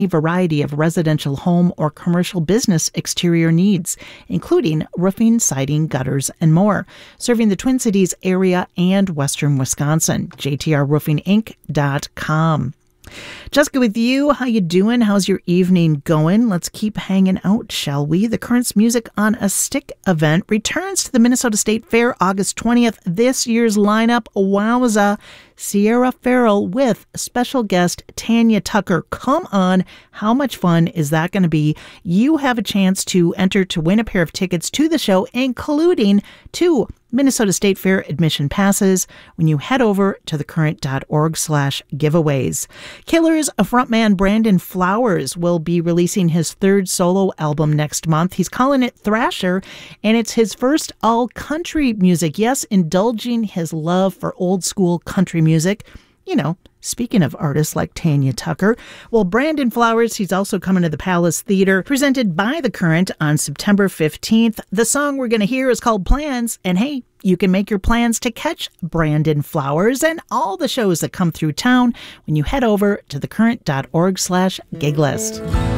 a variety of residential home or commercial business exterior needs, including roofing, siding, gutters, and more. Serving the Twin Cities area and western Wisconsin. JTRRoofingInc.com. Jessica with you. How you doing? How's your evening going? Let's keep hanging out, shall we? The Currents Music on a Stick event returns to the Minnesota State Fair August 20th. This year's lineup, wowza. Sierra Farrell with special guest Tanya Tucker. Come on, how much fun is that going to be? You have a chance to enter to win a pair of tickets to the show, including 2 Minnesota State Fair admission passes when you head over to thecurrent.org/giveaways. Killers frontman Brandon Flowers will be releasing his 3rd solo album next month. He's calling it Thrasher, and it's his first all-country music. Yes, indulging his love for old-school country music. You know, speaking of artists like Tanya Tucker, well, Brandon Flowers, he's also coming to the Palace Theater, presented by The Current on September 15th. The song we're going to hear is called Plans, and hey, you can make your plans to catch Brandon Flowers and all the shows that come through town when you head over to thecurrent.org/giglist.